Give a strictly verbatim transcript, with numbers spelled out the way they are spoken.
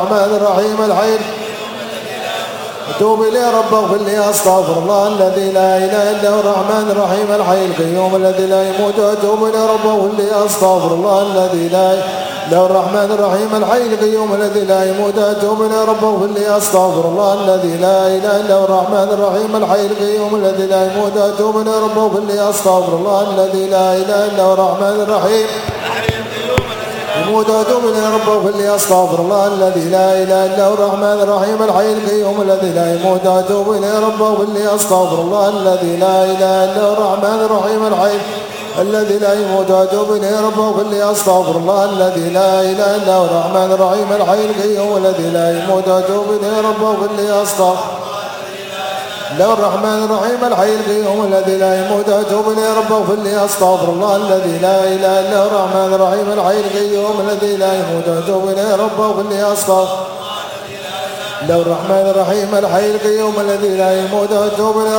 الرحمن الرحيم الحي أتوب إلي رب اغفر لي أستغفر الله الذي لا إله إلا هو الرحمن الرحيم الحي القيوم الذي لا يموت أتوب إلي رب اغفر لي أستغفر الله الذي لا إله إلا هو الرحمن الرحيم الحي القيوم الذي لا يموت أتوب إلي رب اغفر لي أستغفر الله الذي لا إله إلا هو الرحمن الرحيم الحي القيوم الذي لا يموت أتوب إلي رب اغفر لي أستغفر الله الذي لا إله إلا هو الرحمن الرحيم يموت أتوب إلي رب اغفر لي أستغفر الله الذي لا إله إلا هو الرحمن الرحيم الحي القيوم الذي لا يموت أتوب إلي رب اغفر لي أستغفر الله الذي لا إله إلا هو الرحمن الرحيم الحي الذي لا يموت أتوب إلي رب اغفر لي أستغفر الله الذي لا إله إلا هو الرحمن الرحيم الحي القيوم الذي لا يموت أتوب إلي رب اغفر لي أستغفر الله الرحمن الرحيم الحي القيوم الذي لا يموت أتوب إلي رب اغفر لي أستغفر الله الذي لا إله إلا هو الرحمن الرحيم الحي القيوم الذي لا يموت أتوب إلي رب اغفر لي أستغفر الله الرحمن الرحيم الحي القيوم الذي لا يموت أتوب إلي